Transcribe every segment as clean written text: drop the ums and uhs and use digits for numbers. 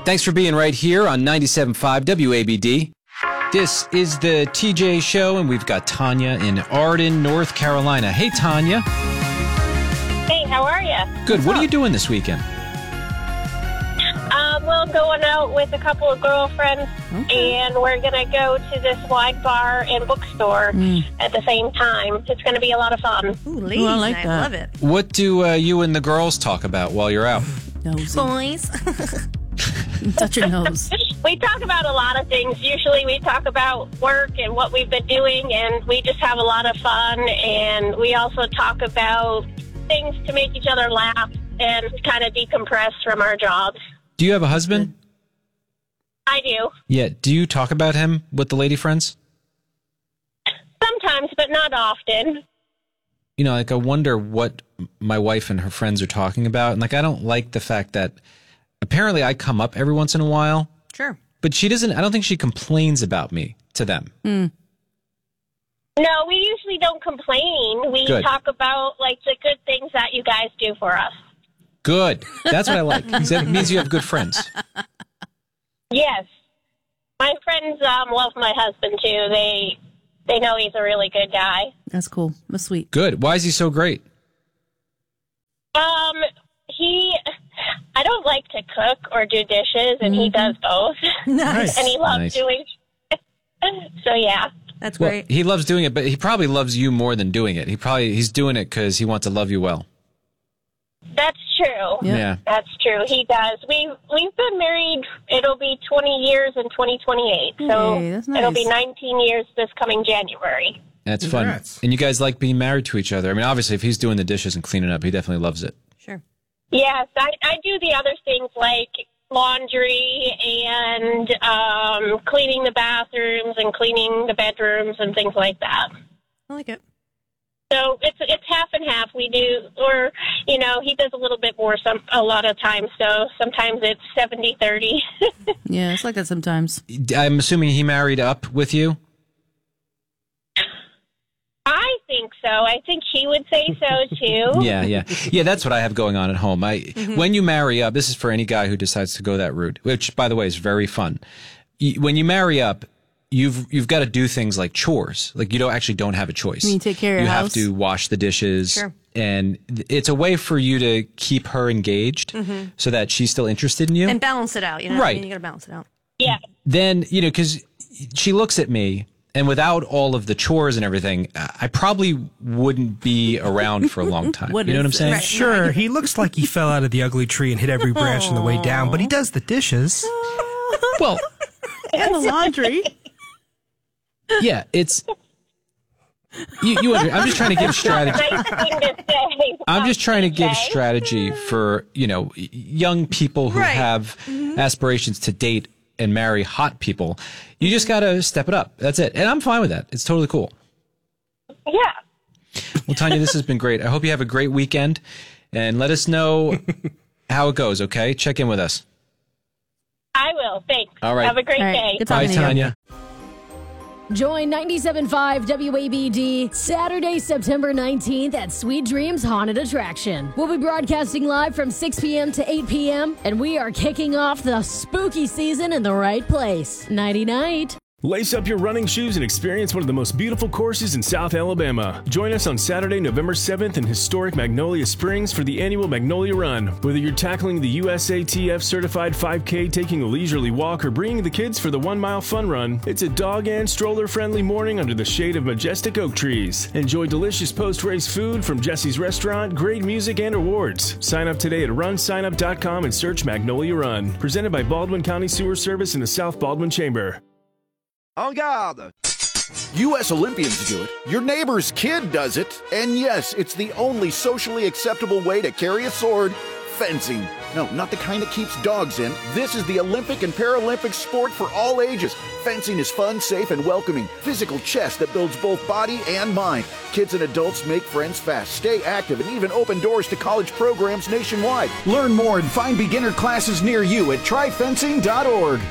Thanks for being right here on 97.5 WABD. This is the TJ Show, and we've got Tanya in Arden, North Carolina. Hey, Tanya. Hey, how are you? Good. What are you doing this weekend? Well, going out with a couple of girlfriends, and we're going to go to this wine bar and bookstore at the same time. It's going to be a lot of fun. Ooh, ladies, I like I that. love it. What do you and the girls talk about while you're out? Boys. Touch your nose. We talk about a lot of things. Usually we talk about work and what we've been doing, and we just have a lot of fun. And we also talk about things to make each other laugh and kind of decompress from our jobs. Do you have a husband? I do. Yeah. Do you talk about him with the lady friends? Sometimes, but not often. You know, like I wonder what my wife and her friends are talking about. And like, I don't like the fact that apparently I come up every once in a while. Sure. But she doesn't, I don't think she complains about me to them. No, we usually don't complain. We Good. talk about, like, the good things that you guys do for us. Good. That's what I like. 'Cause that means you have good friends. Yes. My friends love my husband, too. They know he's a really good guy. That's cool. That's sweet. Good. Why is he so great? I don't like to cook or do dishes, and he does both. Nice. And he loves Nice. doing So, yeah. That's Well, great. he loves doing it, but he probably loves you more than doing it. He's doing it because he wants to love you well. That's true. Yeah. That's true. He does. We've been married, it'll be 20 years in 2028. So Hey, that's it'll be nice. 19 years this coming January. That's Congrats. fun. And you guys like being married to each other. I mean, obviously, if he's doing the dishes and cleaning up, he definitely loves it. Sure. Yes, I do the other things like laundry and cleaning the bathrooms and cleaning the bedrooms and things like that. I like it. So it's half and half. We do, or, he does a little bit more a lot of times. So sometimes it's 70-30. Yeah, it's like that sometimes. I'm assuming he married up with you? I think so. I think he would say so, too. Yeah, that's what I have going on at home. When you marry up, this is for any guy who decides to go that route, which, by the way, is very fun. When you marry up, you've got to do things like chores. Like you don't have a choice. You take care of your You have house. to wash the dishes. Sure. And it's a way for you to keep her engaged so that she's still interested in you. And balance it out. You know what I Right. mean? You got to balance it out. Yeah. Then, because she looks at me, and without all of the chores and everything, I probably wouldn't be around for a long time. What You know what I'm is saying? Right. Sure, he looks like he fell out of the ugly tree and hit every branch on the way down, but he does the dishes. Well, And the laundry. yeah, it's... You I'm just trying to give strategy. Nice thing to say. I'm just trying to give Okay. strategy for, young people who Right. have aspirations to date and marry hot people. You just got to step it up. That's it. And I'm fine with that. It's totally cool. Yeah. Well, Tanya, this has been great. I hope you have a great weekend, and let us know how it goes, okay? Check in with us. I will. Thanks. All right. Have a great All right. day. Good Bye, talking to you. Tanya. Join 97.5 WABD Saturday, September 19th at Sweet Dreams Haunted Attraction. We'll be broadcasting live from 6 p.m. to 8 p.m., and we are kicking off the spooky season in the right place. Nighty-night. Lace up your running shoes and experience one of the most beautiful courses in South Alabama. Join us on Saturday, November 7th in historic Magnolia Springs for the annual Magnolia Run. Whether you're tackling the USATF certified 5K, taking a leisurely walk, or bringing the kids for the 1 mile fun run, it's a dog and stroller friendly morning under the shade of majestic oak trees. Enjoy delicious post-race food from Jesse's Restaurant, great music, and awards. Sign up today at runsignup.com and search Magnolia Run. Presented by Baldwin County Sewer Service and the South Baldwin Chamber. En garde! U.S. Olympians do it, your neighbor's kid does it, and yes, it's the only socially acceptable way to carry a sword, fencing. No, not the kind that keeps dogs in. This is the Olympic and Paralympic sport for all ages. Fencing is fun, safe, and welcoming. Physical chess that builds both body and mind. Kids and adults make friends fast, stay active, and even open doors to college programs nationwide. Learn more and find beginner classes near you at tryfencing.org.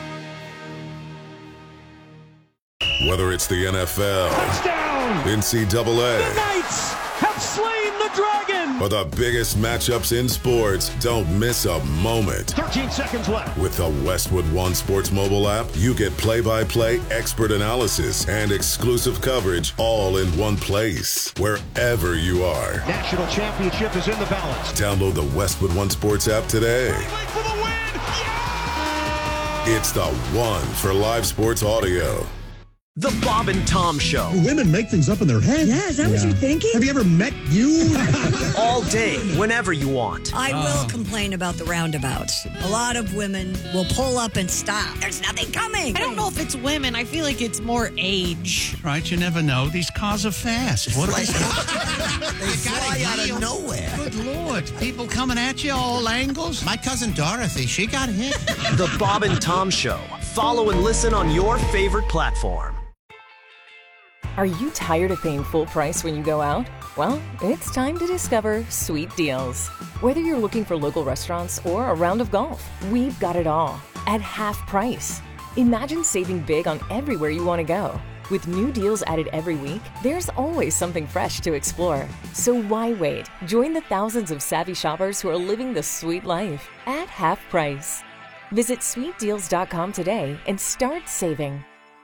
Whether it's the NFL, Touchdown! NCAA, The Knights have slain the the Dragon! For the biggest matchups in sports, don't miss a moment. 13 seconds left. With the Westwood One Sports mobile app, you get play-by-play expert analysis and exclusive coverage all in one place, wherever you are. National championship is in the balance. Download the Westwood One Sports app today. For the win! It's the one for live sports audio. The Bob and Tom Show. Do women make things up in their head? Yeah, is that what you're thinking? Have you ever met you? All day, whenever you want. I will complain about the roundabouts. A lot of women will pull up and stop. There's nothing coming. I don't know if it's women. I feel like it's more age. Right, you never know. These cars are fast. What are they? They fly out of nowhere. Good Lord. People coming at you all angles. My cousin Dorothy, she got hit. The Bob and Tom Show. Follow and listen on your favorite platform. Are you tired of paying full price when you go out? Well, it's time to discover Sweet Deals. Whether you're looking for local restaurants or a round of golf, we've got it all at half price. Imagine saving big on everywhere you want to go. With new deals added every week, there's always something fresh to explore. So why wait? Join the thousands of savvy shoppers who are living the sweet life at half price. Visit sweetdeals.com today and start saving.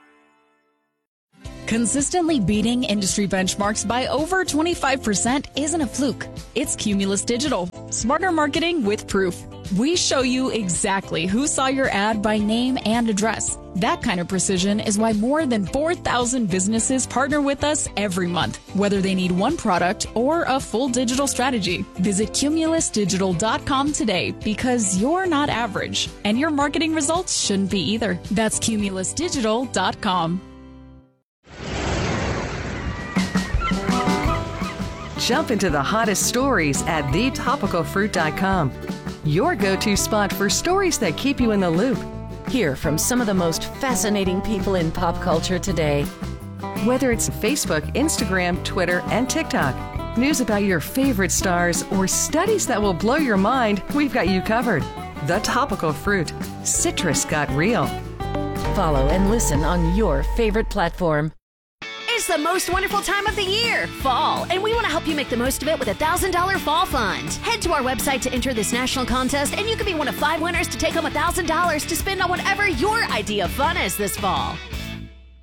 Consistently beating industry benchmarks by over 25% isn't a fluke. It's Cumulus Digital. Smarter marketing with proof. We show you exactly who saw your ad by name and address. That kind of precision is why more than 4,000 businesses partner with us every month, whether they need one product or a full digital strategy. Visit cumulusdigital.com today because you're not average, and your marketing results shouldn't be either. That's cumulusdigital.com. Jump into the hottest stories at thetopicalfruit.com. Your go-to spot for stories that keep you in the loop. Hear from some of the most fascinating people in pop culture today. Whether it's Facebook, Instagram, Twitter, and TikTok, news about your favorite stars, or studies that will blow your mind, we've got you covered. The Topical Fruit. Citrus got real. Follow and listen on your favorite platform. It's the most wonderful time of the year, fall, and we want to help you make the most of it with a $1,000 fall fund. Head to our website to enter this national contest, and you could be one of 5 winners to take home $1,000 to spend on whatever your idea of fun is this fall.